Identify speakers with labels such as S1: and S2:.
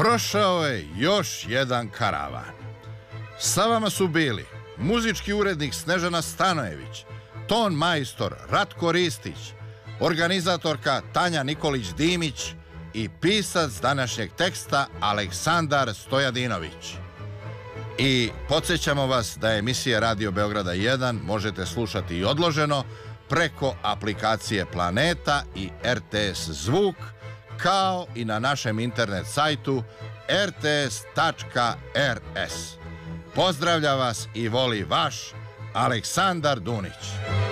S1: Prošao je još jedan karavan. Sa vama su bili muzički urednik Snežana Stanojević, ton majstor Ratko Ristić, organizatorka Tanja Nikolić-Dimić i pisac današnjeg teksta Aleksandar Stojadinović. I podsjećamo vas da emisije Radio Beograda 1 možete slušati i odloženo preko aplikacije Planeta i RTS Zvuk, kao i na našem internet sajtu rts.rs. Pozdravlja vas i voli vaš Aleksandar Dunić.